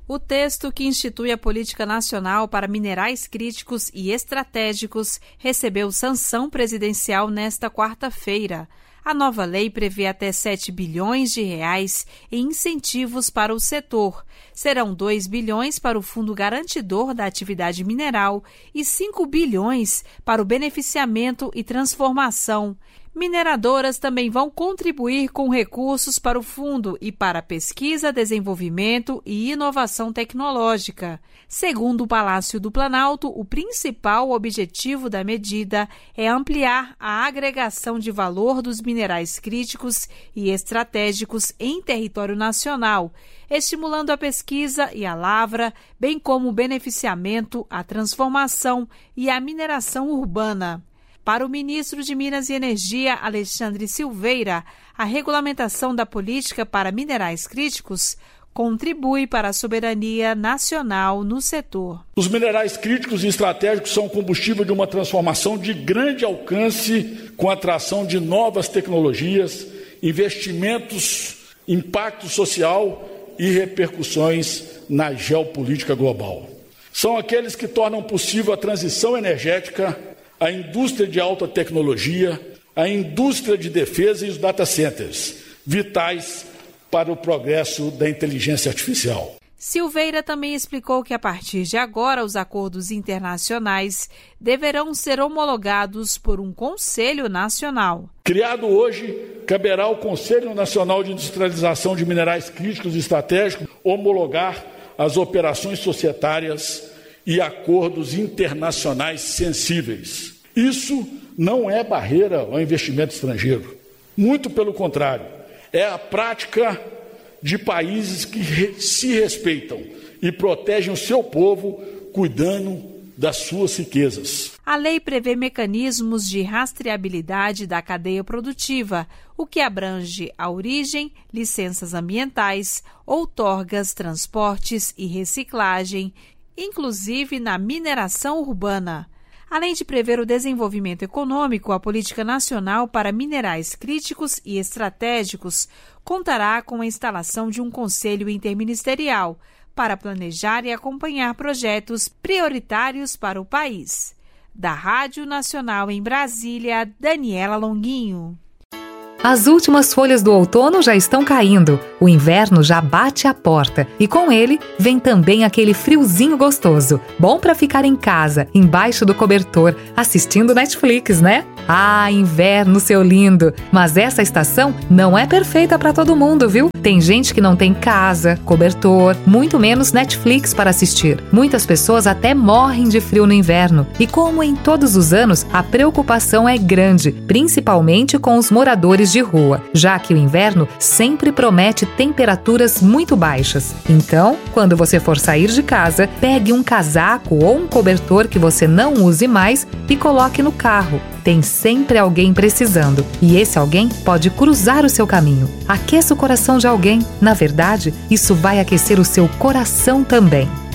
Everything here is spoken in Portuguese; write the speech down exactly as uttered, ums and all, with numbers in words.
O texto que institui a Política Nacional para Minerais Críticos e Estratégicos recebeu sanção presidencial nesta quarta-feira. A nova lei prevê até sete bilhões de reais em incentivos para o setor. Serão dois bilhões para o Fundo Garantidor da Atividade Mineral e cinco bilhões para o beneficiamento e transformação. Mineradoras também vão contribuir com recursos para o fundo e para pesquisa, desenvolvimento e inovação tecnológica. Segundo o Palácio do Planalto, o principal objetivo da medida é ampliar a agregação de valor dos minerais críticos e estratégicos em território nacional, estimulando a pesquisa e a lavra, bem como o beneficiamento, a transformação e a mineração urbana. Para o ministro de Minas e Energia, Alexandre Silveira, a regulamentação da política para minerais críticos contribui para a soberania nacional no setor. Os minerais críticos e estratégicos são combustível de uma transformação de grande alcance com a atração de novas tecnologias, investimentos, impacto social e repercussões na geopolítica global. São aqueles que tornam possível a transição energética, a indústria de alta tecnologia, a indústria de defesa e os data centers, vitais para o progresso da inteligência artificial. Silveira também explicou que, a partir de agora, os acordos internacionais deverão ser homologados por um Conselho Nacional. Criado hoje, caberá ao Conselho Nacional de Industrialização de Minerais Críticos e Estratégicos homologar as operações societárias e acordos internacionais sensíveis. Isso não é barreira ao investimento estrangeiro. Muito pelo contrário, é a prática de países que se respeitam e protegem o seu povo, cuidando das suas riquezas. A lei prevê mecanismos de rastreabilidade da cadeia produtiva, o que abrange a origem, licenças ambientais, outorgas, transportes e reciclagem, inclusive na mineração urbana. Além de prever o desenvolvimento econômico, a Política Nacional para Minerais Críticos e Estratégicos contará com a instalação de um conselho interministerial para planejar e acompanhar projetos prioritários para o país. Da Rádio Nacional em Brasília, Daniela Longuinho. As últimas folhas do outono já estão caindo, o inverno já bate à porta e com ele vem também aquele friozinho gostoso, bom para ficar em casa, embaixo do cobertor, assistindo Netflix, né? Ah, inverno, seu lindo! Mas essa estação não é perfeita para todo mundo, viu? Tem gente que não tem casa, cobertor, muito menos Netflix para assistir. Muitas pessoas até morrem de frio no inverno e, como em todos os anos, a preocupação é grande, principalmente com os moradores de rua, já que o inverno sempre promete temperaturas muito baixas. Então, quando você for sair de casa, pegue um casaco ou um cobertor que você não use mais e coloque no carro. Tem sempre alguém precisando, e esse alguém pode cruzar o seu caminho. Aqueça o coração de alguém. Na verdade, isso vai aquecer o seu coração também.